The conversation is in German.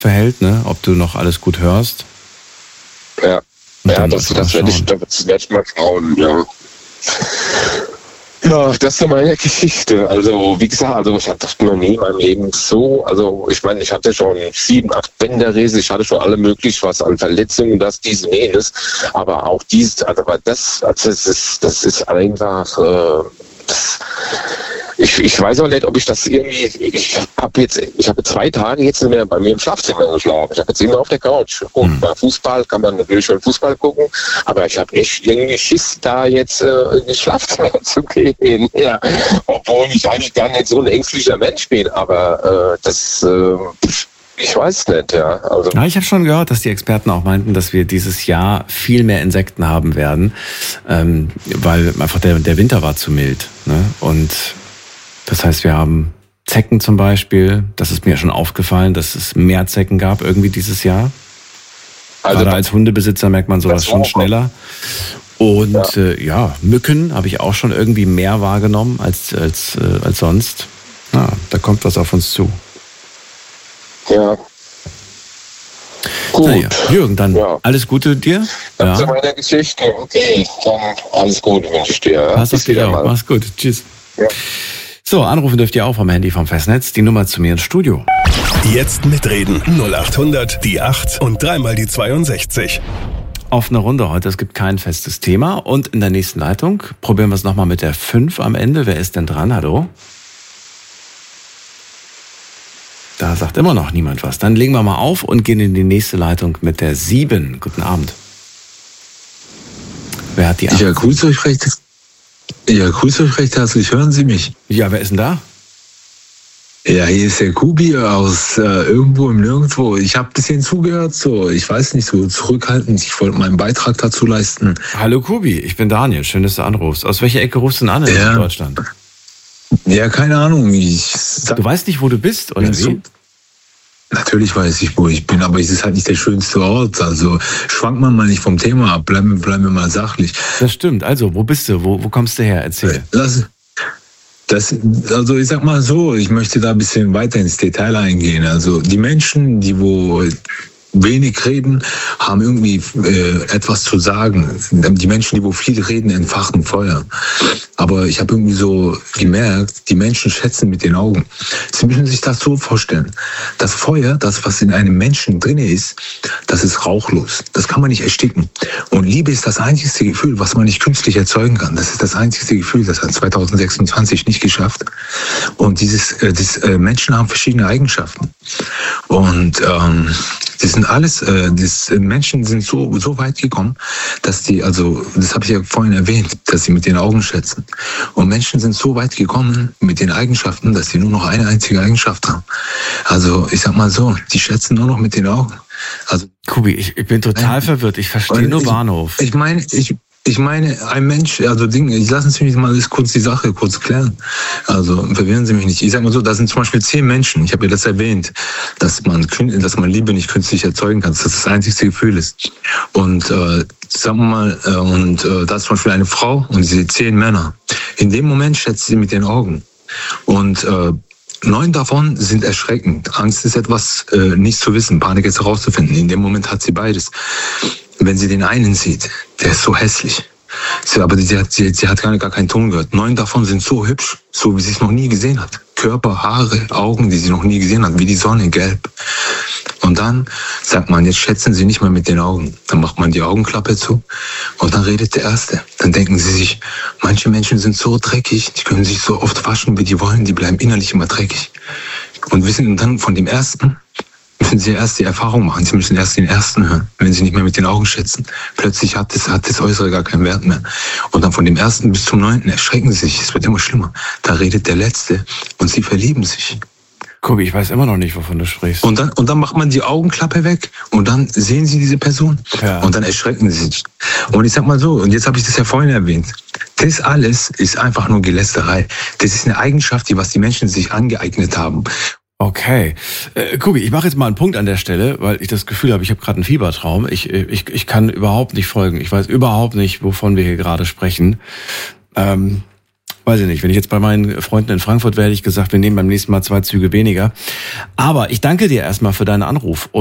verhält, ne? Ob du noch alles gut hörst. Ja, das werde ich mal schauen, ja. Ja, das ist meine Geschichte. Also, wie gesagt, ich hatte noch nie in meinem Leben so, ich meine, ich hatte schon 7, 8 Bänderriss, ich hatte schon alle möglich was an Verletzungen, dies, jenes, aber auch das ist einfach, ich weiß auch nicht, ob ich das irgendwie, ich habe 2 Tage jetzt nicht mehr bei mir im Schlafzimmer geschlafen. Ich habe jetzt immer auf der Couch. Und bei Fußball kann man natürlich schon Fußball gucken, aber ich habe echt irgendwie Schiss, da jetzt ins Schlafzimmer zu gehen. Ja. Obwohl ich eigentlich gar nicht so ein ängstlicher Mensch bin, aber ich weiß nicht, ja. Ja, ich habe schon gehört, dass die Experten auch meinten, dass wir dieses Jahr viel mehr Insekten haben werden, weil einfach der Winter war zu mild. Ne? Und das heißt, wir haben Zecken zum Beispiel. Das ist mir schon aufgefallen, dass es mehr Zecken gab irgendwie dieses Jahr. Gerade als Hundebesitzer merkt man sowas schon schneller. Und Mücken habe ich auch schon irgendwie mehr wahrgenommen als sonst. Ja, da kommt was auf uns zu. Ja. Gut. Naja, Jürgen, dann alles Gute dir. Das ist meine Geschichte. Okay, dann alles Gute wünsche ich dir. Ja? Pass auf dich auf. Mach's gut. Tschüss. Ja. So, anrufen dürft ihr auch vom Handy vom Festnetz. Die Nummer zu mir ins Studio. Jetzt mitreden. 0800 die 8 und 3 die 62. Offene Runde heute. Es gibt kein festes Thema. Und in der nächsten Leitung probieren wir es nochmal mit der 5 am Ende. Wer ist denn dran? Hallo? Da sagt immer noch niemand was. Dann legen wir mal auf und gehen in die nächste Leitung mit der 7. Guten Abend. Wer hat die 8? Ja, grüß euch recht herzlich. Hören Sie mich? Ja, wer ist denn da? Ja, hier ist der Kubi aus irgendwo im Nirgendwo. Ich habe ein bisschen zugehört, ich weiß nicht, so zurückhaltend. Ich wollte meinen Beitrag dazu leisten. Hallo Kubi, ich bin Daniel. Schön, dass du anrufst. Aus welcher Ecke rufst du denn an in Deutschland? Ja, keine Ahnung. Du weißt nicht, wo du bist, oder wie? Natürlich weiß ich, wo ich bin, aber es ist halt nicht der schönste Ort. Also schwankt man mal nicht vom Thema ab, bleiben wir mal sachlich. Das stimmt. Also, wo bist du? Wo kommst du her? Erzähl. Also ich sag mal so, ich möchte da ein bisschen weiter ins Detail eingehen. Also die Menschen, die wenig reden, haben irgendwie etwas zu sagen. Die Menschen, die viel reden, entfachen Feuer. Aber ich habe irgendwie so gemerkt, die Menschen schätzen mit den Augen. Sie müssen sich das so vorstellen. Das Feuer, das, was in einem Menschen drin ist, das ist rauchlos. Das kann man nicht ersticken. Und Liebe ist das einzigste Gefühl, was man nicht künstlich erzeugen kann. Das ist das einzigste Gefühl, das hat 2026 nicht geschafft. Und Menschen haben verschiedene Eigenschaften. Und das sind alles, Menschen sind so weit gekommen, dass die, das habe ich ja vorhin erwähnt, dass sie mit den Augen schätzen. Und Menschen sind so weit gekommen mit den Eigenschaften, dass sie nur noch eine einzige Eigenschaft haben. Also ich sag mal so, die schätzen nur noch mit den Augen. Also Kubi, ich bin total verwirrt. Ich verstehe nur Bahnhof. Ich meine, ein Mensch, lassen Sie mich mal die Sache kurz klären. Also verwirren Sie mich nicht. Ich sage mal so, da sind zum Beispiel 10 Menschen. Ich habe ja das erwähnt, dass man Liebe nicht künstlich erzeugen kann, dass das einzigste Gefühl ist. Und sagen wir mal, da ist zum Beispiel eine Frau und sie 10 Männer. In dem Moment schätzt sie mit den Augen. Und 9 davon sind erschreckend. Angst ist etwas nicht zu wissen, Panik ist herauszufinden. In dem Moment hat sie beides. Wenn sie den einen sieht, der ist so hässlich. Aber sie hat gar keinen Ton gehört. 9 davon sind so hübsch, so wie sie es noch nie gesehen hat. Körper, Haare, Augen, die sie noch nie gesehen hat, wie die Sonne, gelb. Und dann sagt man, jetzt schätzen sie nicht mehr mit den Augen. Dann macht man die Augenklappe zu und dann redet der Erste. Dann denken sie sich, manche Menschen sind so dreckig, die können sich so oft waschen, wie die wollen, die bleiben innerlich immer dreckig. Und wissen dann von dem Ersten, müssen sie erst die Erfahrung machen. Sie müssen erst den Ersten hören, wenn sie nicht mehr mit den Augen schätzen. Plötzlich hat das Äußere gar keinen Wert mehr. Und dann von dem 1. bis zum 9. erschrecken sie sich. Es wird immer schlimmer. Da redet der Letzte und sie verlieben sich. Kubi, ich weiß immer noch nicht, wovon du sprichst. Und dann macht man die Augenklappe weg und dann sehen sie diese Person. Ja. Und dann erschrecken sie sich. Und ich sag mal so, und jetzt habe ich das ja vorhin erwähnt, das alles ist einfach nur Gelästerei. Das ist eine Eigenschaft, was die Menschen sich angeeignet haben. Okay. Kubi, ich mache jetzt mal einen Punkt an der Stelle, weil ich das Gefühl habe, ich habe gerade einen Fiebertraum. Ich kann überhaupt nicht folgen. Ich weiß überhaupt nicht, wovon wir hier gerade sprechen. Weiß ich nicht. Wenn ich jetzt bei meinen Freunden in Frankfurt wäre, hätte ich gesagt, wir nehmen beim nächsten Mal 2 Züge weniger. Aber ich danke dir erstmal für deinen Anruf.